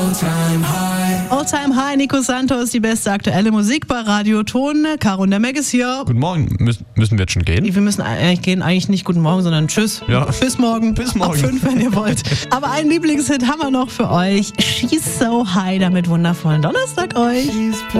All Time High, Nico Santos, die beste aktuelle Musik bei Radio Ton. Caro und der Meg ist hier. Guten Morgen. Müssen wir jetzt schon gehen? Wir müssen gehen, eigentlich nicht guten Morgen, sondern tschüss. Ja. Bis morgen. Bis morgen. Ab 5, wenn ihr wollt. Aber einen Lieblingshit haben wir noch für euch. She's So High, damit wundervollen Donnerstag euch.